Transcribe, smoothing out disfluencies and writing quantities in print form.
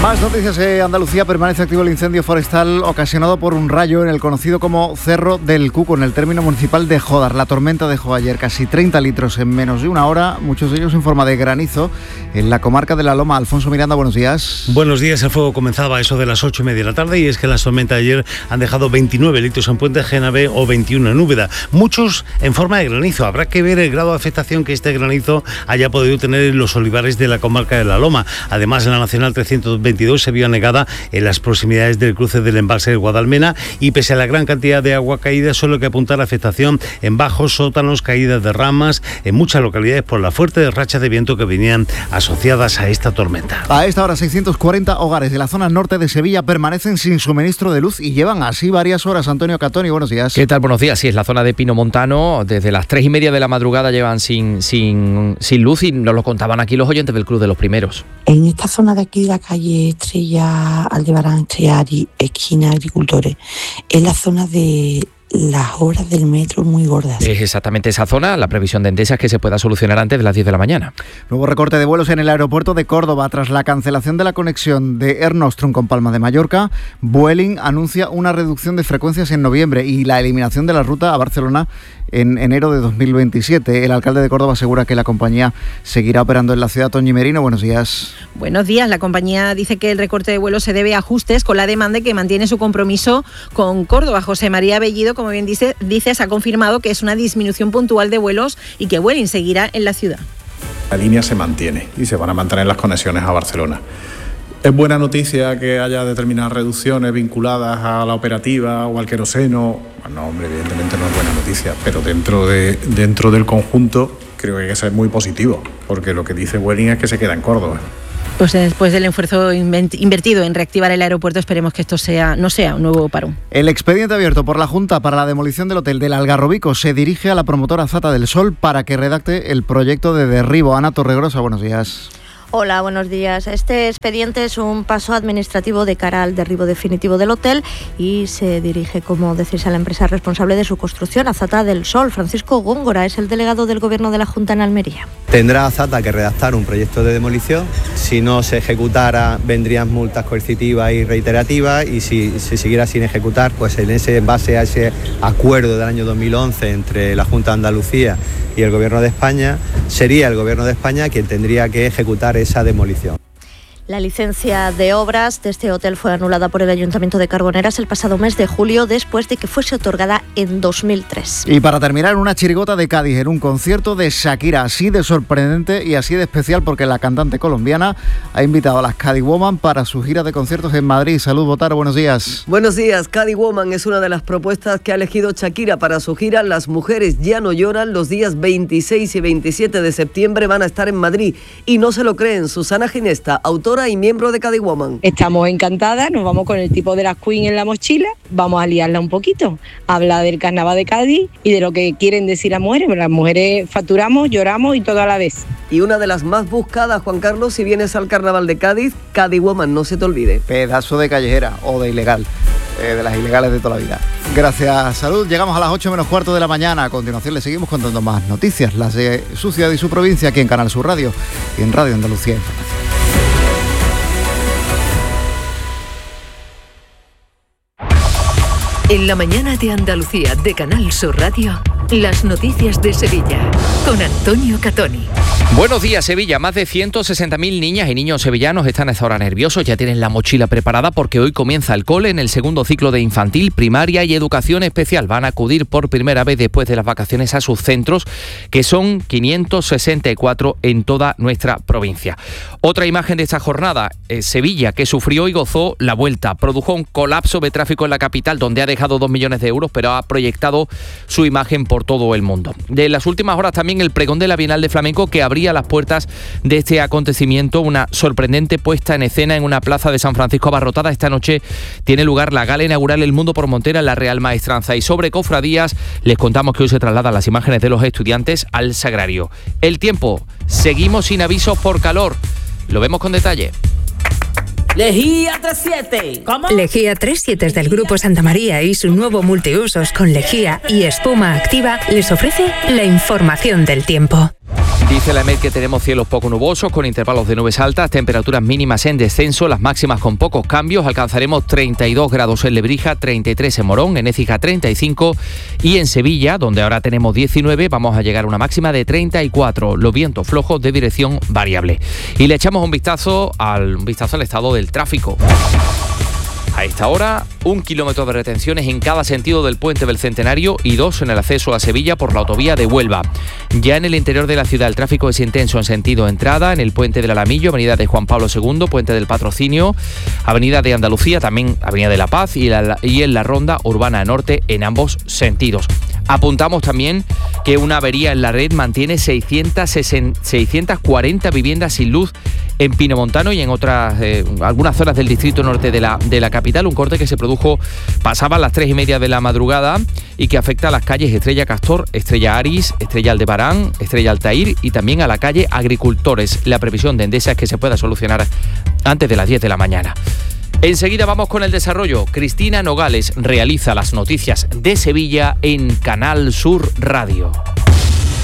Más noticias. Andalucía permanece activo el incendio forestal ocasionado por un rayo en el conocido como Cerro del Cuco, en el término municipal de Jódar. La tormenta dejó ayer casi 30 litros en menos de una hora, muchos de ellos en forma de granizo, en la comarca de La Loma. Alfonso Miranda, buenos días. Buenos días. El fuego comenzaba a eso de las 8:30 de la tarde y es que las tormentas de ayer han dejado 29 litros en Puente Génave o 21 en Úbeda, muchos en forma de granizo. Habrá que ver el grado de afectación que este granizo haya podido tener en los olivares de la comarca de La Loma. Además, en la Nacional 322 se vio anegada en las proximidades del cruce del embalse de Guadalmena y pese a la gran cantidad de agua caída, solo hay que apuntar a afectación en bajos, sótanos, caídas de ramas en muchas localidades por la fuerte racha de viento que venían asociadas a esta tormenta. A esta hora 640 hogares de la zona norte de Sevilla permanecen sin suministro de luz y llevan así varias horas. Antonio Catoni, buenos días. ¿Qué tal? Buenos días. Sí, es la zona de Pinomontano. Desde las 3:30 de la madrugada llevan sin luz y nos lo contaban aquí los oyentes del Club de los Primeros. En esta zona de aquí, la calle Estrella Aldebarán, Estrella esquina Agricultores, es la zona de las horas del metro muy gordas. Es exactamente esa zona. La previsión de Endesa es que se pueda solucionar antes de las 10 de la mañana. Nuevo recorte de vuelos en el aeropuerto de Córdoba. Tras la cancelación de la conexión de Air Nostrum con Palma de Mallorca, Vueling anuncia una reducción de frecuencias en noviembre y la eliminación de la ruta a Barcelona en enero de 2027. El alcalde de Córdoba asegura que la compañía seguirá operando en la ciudad. Toñi Merino, buenos días. Buenos días. La compañía dice que el recorte de vuelos se debe a ajustes con la demanda y que mantiene su compromiso con Córdoba. José María Bellido, como bien dices, ha confirmado que es una disminución puntual de vuelos y que Vueling seguirá en la ciudad. La línea se mantiene y se van a mantener las conexiones a Barcelona. Es buena noticia que haya determinadas reducciones vinculadas a la operativa o al queroseno. Bueno, hombre, evidentemente no es buena noticia, pero dentro del conjunto creo que es muy positivo, porque lo que dice Vueling es que se queda en Córdoba. Pues después del esfuerzo invertido en reactivar el aeropuerto, esperemos que esto no sea un nuevo parón. El expediente abierto por la Junta para la demolición del hotel del Algarrobico se dirige a la promotora Zata del Sol para que redacte el proyecto de derribo. Ana Torregrosa, buenos días. Hola, buenos días. Este expediente es un paso administrativo de cara al derribo definitivo del hotel y se dirige, como decís, a la empresa responsable de su construcción, a Zata del Sol. Francisco Góngora es el delegado del Gobierno de la Junta en Almería. Tendrá Zata que redactar un proyecto de demolición. Si no se ejecutara, vendrían multas coercitivas y reiterativas, y si se siguiera sin ejecutar, pues en base a ese acuerdo del año 2011 entre la Junta de Andalucía y el Gobierno de España, sería el Gobierno de España quien tendría que ejecutar esa demolición. La licencia de obras de este hotel fue anulada por el Ayuntamiento de Carboneras el pasado mes de julio, después de que fuese otorgada en 2003. Y para terminar, una chirigota de Cádiz en un concierto de Shakira, así de sorprendente y así de especial, porque la cantante colombiana ha invitado a las Cádiz Woman para su gira de conciertos en Madrid. Salud, Botaro, buenos días. Buenos días. Cádiz Woman es una de las propuestas que ha elegido Shakira para su gira Las Mujeres Ya No Lloran. Los días 26 y 27 de septiembre van a estar en Madrid y no se lo creen. Susana Ginesta, autora y miembro de Cádiz Woman. Estamos encantadas, nos vamos con el tipo de las Queen en la mochila, vamos a liarla un poquito, habla del carnaval de Cádiz y de lo que quieren decir las mujeres. Las mujeres facturamos, lloramos y todo a la vez. Y una de las más buscadas, Juan Carlos, si vienes al carnaval de Cádiz, Cádiz Woman, no se te olvide. Pedazo de callejera o de ilegal, de las ilegales de toda la vida. Gracias, Salud. Llegamos a las 8 menos cuarto de la mañana. A continuación le seguimos contando más noticias, las de su ciudad y su provincia, aquí en Canal Sur Radio y en Radio Andalucía Información. En la mañana de Andalucía de Canal Sur Radio, las noticias de Sevilla, con Antonio Catoni. Buenos días, Sevilla. Más de 160.000 niñas y niños sevillanos están a esta hora nerviosos. Ya tienen la mochila preparada porque hoy comienza el cole en el segundo ciclo de infantil, primaria y educación especial. Van a acudir por primera vez después de las vacaciones a sus centros, que son 564 en toda nuestra provincia. Otra imagen de esta jornada, Sevilla, que sufrió y gozó la vuelta. Produjo un colapso de tráfico en la capital, donde ha dejado 2 millones de euros, pero ha proyectado su imagen por todo el mundo. De las últimas horas también el pregón de la Bienal de Flamenco, que abría las puertas de este acontecimiento, una sorprendente puesta en escena en una plaza de San Francisco abarrotada. Esta noche tiene lugar la gala inaugural El Mundo por Montera en la Real Maestranza. Y sobre cofradías, les contamos que hoy se trasladan las imágenes de los estudiantes al Sagrario. El tiempo, seguimos sin avisos por calor. Lo vemos con detalle. Lejía 37. ¿Cómo? Lejía 37 es del Grupo Santa María y su nuevo multiusos con lejía y espuma activa les ofrece la información del tiempo. Dice la EMET que tenemos cielos poco nubosos con intervalos de nubes altas, temperaturas mínimas en descenso, las máximas con pocos cambios. Alcanzaremos 32 grados en Lebrija, 33 en Morón, en Écija 35 y en Sevilla, donde ahora tenemos 19, vamos a llegar a una máxima de 34. Los vientos flojos de dirección variable. Y le echamos un vistazo al estado del tráfico. A esta hora, 1 kilómetro de retenciones en cada sentido del puente del Centenario y 2 en el acceso a Sevilla por la autovía de Huelva. Ya en el interior de la ciudad el tráfico es intenso en sentido entrada, en el puente del Alamillo, avenida de Juan Pablo II, puente del Patrocinio, avenida de Andalucía, también avenida de La Paz y en la ronda urbana norte en ambos sentidos. Apuntamos también que una avería en la red mantiene 640 viviendas sin luz en Pinomontano y en algunas zonas del distrito norte de la capital. Un corte que se produjo pasaban las 3:30 de la madrugada y que afecta a las calles Estrella Castor, Estrella Aris, Estrella Aldebarán, Estrella Altair y también a la calle Agricultores. La previsión de Endesa es que se pueda solucionar antes de las 10 de la mañana. Enseguida vamos con el desarrollo. Cristina Nogales realiza las noticias de Sevilla en Canal Sur Radio.